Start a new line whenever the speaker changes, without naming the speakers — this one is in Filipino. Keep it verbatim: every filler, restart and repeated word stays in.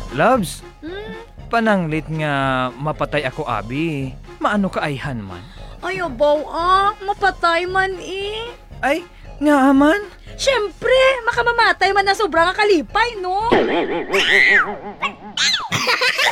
Loves,
Hmm?
pananglit nga mapatay ako abi. Maano ka ayhan man?
Ay, abaw ah, mapatay man eh.
Ay, nga man.
Siyempre, makamamatay man na sobrang kalipay, no?